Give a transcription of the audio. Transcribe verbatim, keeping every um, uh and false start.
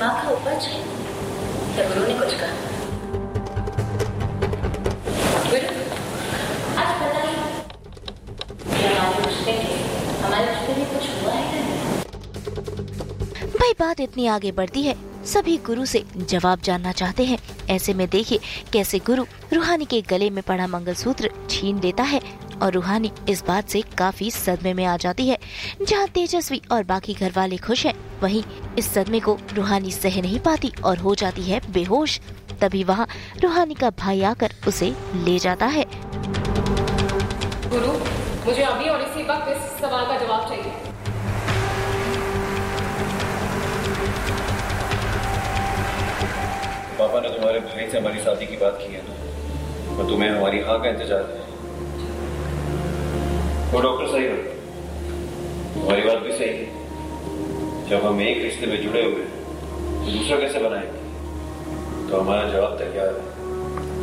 दिमाग का उपज है या गुरु ने कुछ कहा? गुरु आज पता नहीं हमारे रिश्ते में हमारे रिश्ते में कुछ हुआ है क्या? भाई बात इतनी आगे बढ़ती है, सभी गुरु से जवाब जानना चाहते हैं। ऐसे में देखिए कैसे गुरु रूहानी के गले में पड़ा मंगलसूत्र छीन लेता है और रूहानी इस बात से काफी सदमे में आ जाती है। जहाँ तेजस्वी और बाकी घर वाले खुश हैं, वहीं इस सदमे को रूहानी सह नहीं पाती और हो जाती है बेहोश। तभी वहाँ रूहानी का भाई आकर उसे ले जाता है। गुरु, मुझे अभी और इसी वक्त इस सवाल का जवाब चाहिए। पापा ने तुम्हारे भाई से हमारी शादी की बात की है ना, तो तुम्हें हमारी हाँ का इंतजार है। वो डॉक्टर सही हो, तुम्हारी बात भी सही है। जब हम एक रिश्ते में जुड़े हुए हैं तो दूसरा कैसे बनाएंगे? तो हमारा जवाब तैयार है।